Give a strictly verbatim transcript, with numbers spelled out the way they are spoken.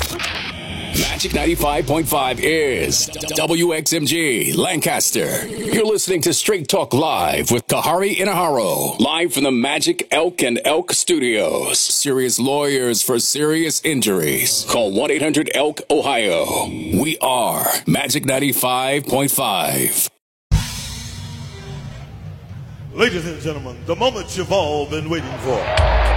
Magic ninety-five point five is W X M G Lancaster. You're listening to Straight Talk Live with Kahari Inaharo. Live from the Magic Elk and Elk Studios. Serious lawyers for serious injuries. Call one eight hundred E L K Ohio. We are Magic ninety-five point five. Ladies and gentlemen, the moment you've all been waiting for.